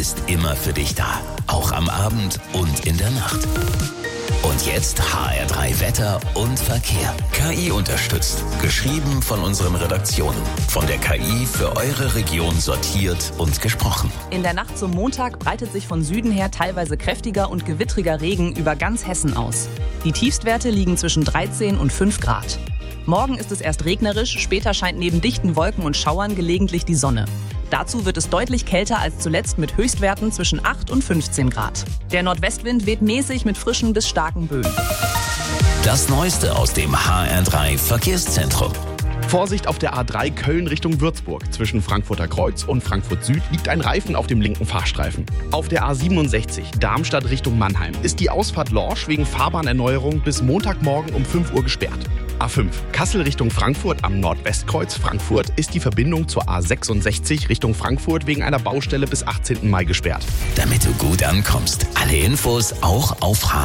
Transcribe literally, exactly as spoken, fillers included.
ist immer für dich da. Auch am Abend und in der Nacht. Und jetzt H R drei Wetter und Verkehr. K I unterstützt. Geschrieben von unseren Redaktionen. Von der K I für eure Region sortiert und gesprochen. In der Nacht zum Montag breitet sich von Süden her teilweise kräftiger und gewittriger Regen über ganz Hessen aus. Die Tiefstwerte liegen zwischen dreizehn und fünf Grad. Morgen ist es erst regnerisch, später scheint neben dichten Wolken und Schauern gelegentlich die Sonne. Dazu wird es deutlich kälter als zuletzt mit Höchstwerten zwischen acht und fünfzehn Grad. Der Nordwestwind weht mäßig mit frischen bis starken Böen. Das Neueste aus dem H R drei Verkehrszentrum. Vorsicht auf der A drei Köln Richtung Würzburg. Zwischen Frankfurter Kreuz und Frankfurt Süd liegt ein Reifen auf dem linken Fahrstreifen. Auf der A siebenundsechzig Darmstadt Richtung Mannheim ist die Ausfahrt Lorsch wegen Fahrbahnerneuerung bis Montagmorgen um fünf Uhr gesperrt. A fünf Kassel Richtung Frankfurt am Nordwestkreuz Frankfurt ist die Verbindung zur A sechsundsechzig Richtung Frankfurt wegen einer Baustelle bis achtzehnten Mai gesperrt. Damit du gut ankommst. Alle Infos auch auf